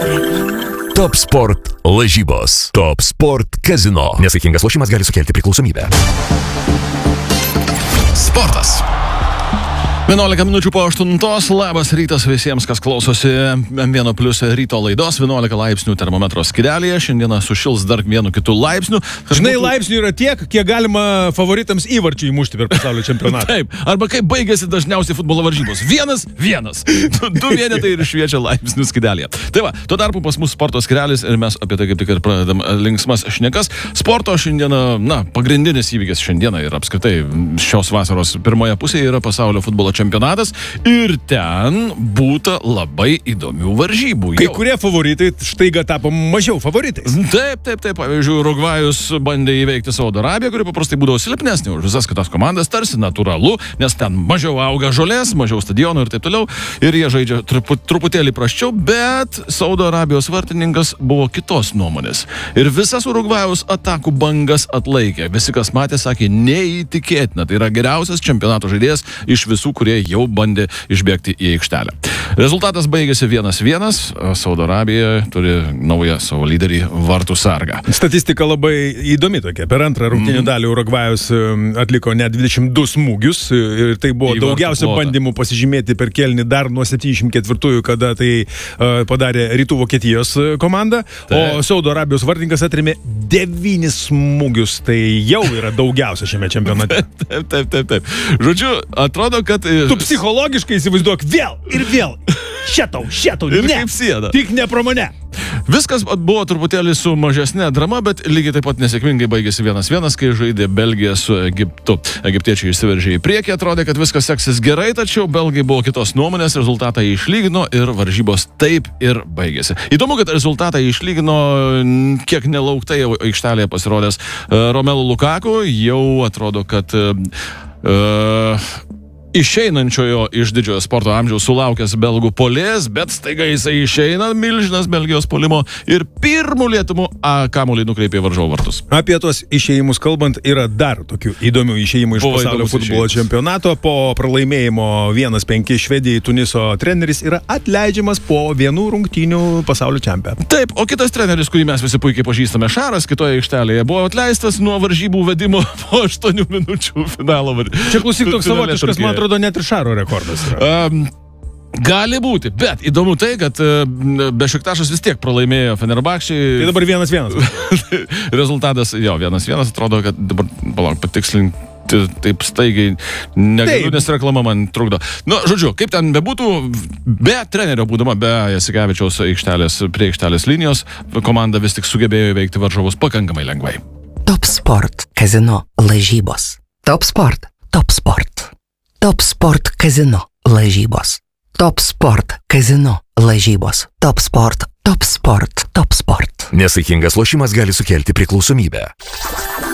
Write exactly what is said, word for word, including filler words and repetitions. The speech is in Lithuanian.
Top Sport lažybos. Top Sport Casino. Nesaikingas lošimas gali sukelti priklausomybę. Sportas. vienuolika minučių po aštuntos. Labas rytas visiems, kas klausosi M vienas plius ryto laidos. vienuolika laipsnių termometro skydelyje. Šiandieną sušils dar vienu kitu laipsniu. Žinai, būtų... laipsnių yra tiek, kiek galima favoritams įvarčių įmušti per pasaulio čempionatą. Taip, arba kaip baigėsi dažniausiai futbolo varžybos. Vienas, vienas. Du vienetai ir šviečia laipsnių skydelyje. Tai va, tuo tarpu pas mus sporto skyrelis ir mes apie tai kaip tik ir pradedam linksmas šnekas. Sporto šiandieną, na, pagrindinis įvykis šiandieną ir apskritai šios vasaros pirmoje pusėje yra pasaulio futbolo čempionatas ir ten būta labai įdomių varžybų. Kai jau. Kurie favoritai štaiga tapo mažiau favoritais. Taip, taip, taip. Pavyzdžiui, Urugvajus bandė įveikti Saudo Arabiją, kuri paprastai būdavo silpnesnė už visas kitas komandas, tarsi natūralu, nes ten mažiau auga žolės, mažiau stadionų ir taip toliau. Ir jie žaidžia truput, truputėlį prasčiau, bet Saudo Arabijos vartininkas buvo kitos nuomonės. Ir visas Urugvajus atakų bangas atlaikė. Visi, kas matė, sakė, neįtikėtina. Tai yra geriausias čempionato žaidėjas iš visų, kurie jau bandė išbėgti į aikštelę. Rezultatas baigėsi vienas vienas. Saudo Arabija turi naują savo lyderį vartų sargą. Statistika labai įdomi tokia. Per antrą rungtynių mm. dalį Urugvajus atliko net dvidešimt du smūgius ir tai buvo į daugiausia bandymų pasižymėti per kėlinį dar nuo septyniasdešimt ketvirtųjų, kada tai uh, padarė Rytų Vokietijos komanda. Taip. O Saudo Arabijos vartininkas atrėmė devynis smūgius. Tai jau yra daugiausia šiame čempionate. Taip, taip, taip, taip. Žodžiu, atrodo, kad... Tu psichologiškai įsivaizduok vėl ir vėl. Šetau, šetau, ir ne. Kaip siena. Tik ne pro mane. Viskas buvo truputėlį su mažesnė drama, bet lygiai taip pat nesėkmingai baigėsi vienas vienas, kai žaidė Belgija su Egiptu. Egiptiečiai išsiveržė į priekį, atrodė, kad viskas seksis gerai, tačiau belgai buvo kitos nuomonės, rezultatą išlygino ir varžybos taip ir baigėsi. Įdomu, kad rezultatą išlygino kiek nelauktai aikštelėje pasirodęs Romelu Lukaku, jau atrodo, kad... Uh, išeinančiojo iš didžiojo sporto amžiaus sulaukęs belgų puolėjas, bet staiga jisai išeina, milžinas Belgijos puolimo ir pirmų lietumų kamuolį nukreipė varžovų vartus. Apie tuos išėjimus kalbant, yra dar tokių įdomių išėjimų iš Buvo pasaulio futbolo išėjimus. Čempionato. Po pralaimėjimo vienas penki Švedijai Tuniso treneris yra atleidžiamas po vienų rungtynių pasaulio čempionate. Taip, o kitas treneris, kurį mes visi puikiai pažįstame, Šaras, kitoje aikštelėje, buvo atleistas nuo varžybų vedimo po aštuonių minučių finalo. Čia klausyk toks savotiškas, man atrodo, net ir Šaro rekordas yra. Um, gali būti, bet įdomu tai, kad uh, Bešiktašas vis tiek pralaimėjo Fenerbahčei. Tai dabar vienas vienas. Rezultatas, jo, vienas vienas, atrodo, kad dabar, palauk, patikslinti. Taip staigiai negaliu, nes reklama man trukdo. Nu, žodžiu, kaip ten bebūtų, be trenerio būdama, be Jasikevičiaus aikštelės, prie aikštelės linijos, komanda vis tik sugebėjo įveikti varžovus pakankamai lengvai. Top Sport Casino lažybos. Top Sport, Top Sport. Top Sport Casino lažybos. Top Sport Casino lažybos. Top Sport, Top Sport, Top Sport. Nesaikingas lošimas gali sukelti priklausomybę.